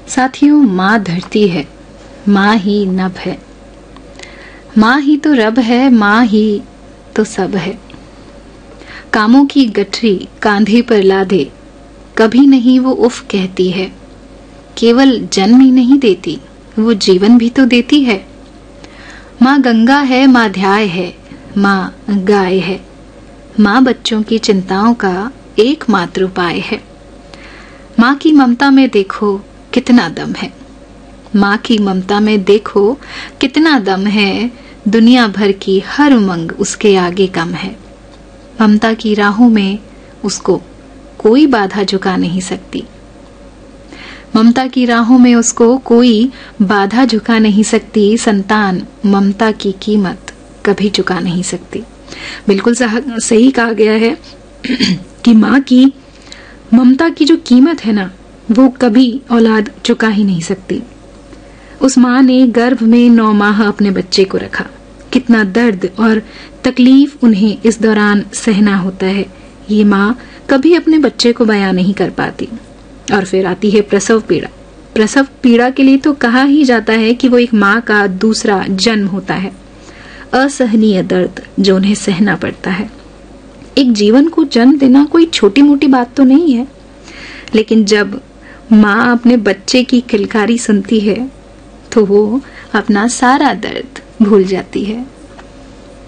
साथियों, माँ धरती है, माँ ही नभ है, माँ ही तो रब है, माँ ही तो सब है। कामों की गठरी कांधे पर लादे, कभी नहीं वो उफ कहती है। केवल जन्म ही नहीं देती, वो जीवन भी तो देती है। माँ गंगा है, माँ ध्याय है, माँ गाय है, माँ बच्चों की चिंताओं का एकमात्र उपाय है। माँ की ममता में देखो कितना दम है, माँ की ममता में देखो कितना दम है। दुनिया भर की हर उमंग उसके आगे कम है। ममता की राहों में उसको कोई बाधा झुका नहीं सकती, ममता की राहों में उसको कोई बाधा झुका नहीं सकती। संतान ममता की कीमत कभी चुका नहीं सकती। बिल्कुल सही कहा गया है कि माँ की ममता की जो कीमत है ना, वो कभी औलाद चुका ही नहीं सकती। उस माँ ने गर्भ में 9 माह अपने बच्चे को रखा। कितना दर्द और तकलीफ उन्हें इस दौरान सहना होता है, ये माँ कभी अपने बच्चे को बयां नहीं कर पाती। और फिर आती है प्रसव पीड़ा। प्रसव पीड़ा के लिए तो कहा ही जाता है कि वो एक माँ का दूसरा जन्म होता है। असहनीय दर्द जो उन्हें सहना पड़ता है। एक जीवन को जन्म देना कोई छोटी मोटी बात तो नहीं है, लेकिन जब माँ अपने बच्चे की किलकारी सुनती है तो वो अपना सारा दर्द भूल जाती है।